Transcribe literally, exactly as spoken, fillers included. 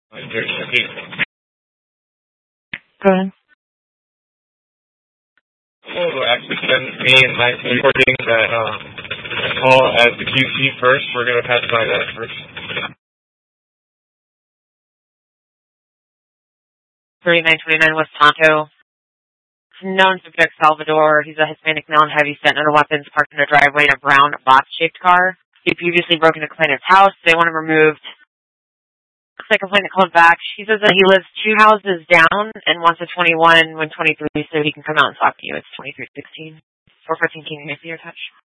Okay. Go ahead. Well, actually send me and my recording that um, call as the Q C first. We're going to pass by that first. thirty-nine twenty-nine West Tonto. Known suspect Salvador. He's a Hispanic male and heavy set on weapons parked in a driveway in a brown box-shaped car. He previously broke into a complainant's house. They want him removed. The complainant called back. She says that he lives two houses down and wants a twenty-one when twenty-three so he can come out and talk to you. It's twenty-three sixteen. four fifteen King Mayfield touch.